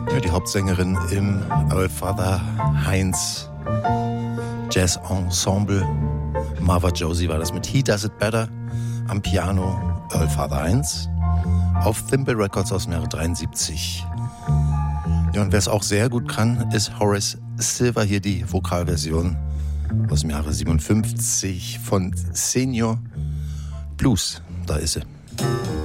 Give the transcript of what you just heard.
Ja, die Hauptsängerin im Earl Father Hines Jazz Ensemble. Marva Josie war das mit He Does It Better. Am Piano Earl Father Hines. Auf Thimble Records aus dem Jahre 73. Ja, und wer es auch sehr gut kann, ist Horace Silver. Hier die Vokalversion aus dem Jahre 57 von Senior Blues. Da ist sie.